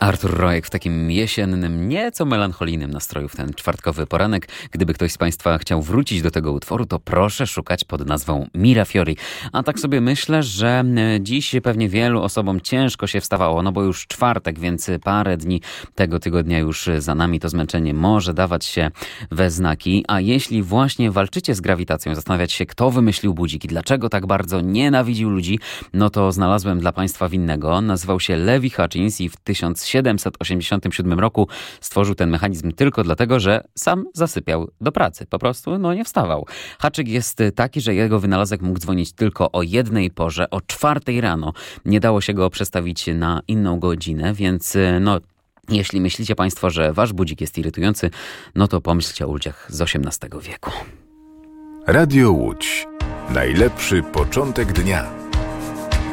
Artur Rojek w takim jesiennym, nieco melancholijnym nastroju w ten czwartkowy poranek. Gdyby ktoś z Państwa chciał wrócić do tego utworu, to proszę szukać pod nazwą Mirafiori. A tak sobie myślę, że dziś pewnie wielu osobom ciężko się wstawało, no bo już czwartek, więc parę dni tego tygodnia już za nami. To zmęczenie może dawać się we znaki. A jeśli właśnie walczycie z grawitacją, zastanawiać się, kto wymyślił budzik i dlaczego tak bardzo nienawidził ludzi, no to znalazłem dla Państwa winnego. Nazywał się Levi Hutchins i w 1787 roku stworzył ten mechanizm tylko dlatego, że sam zasypiał do pracy. Po prostu nie wstawał. Haczyk jest taki, że jego wynalazek mógł dzwonić tylko o jednej porze, o 4 rano. Nie dało się go przestawić na inną godzinę, więc jeśli myślicie Państwo, że wasz budzik jest irytujący, no to pomyślcie o ludziach z XVIII wieku. Radio Łódź. Najlepszy początek dnia.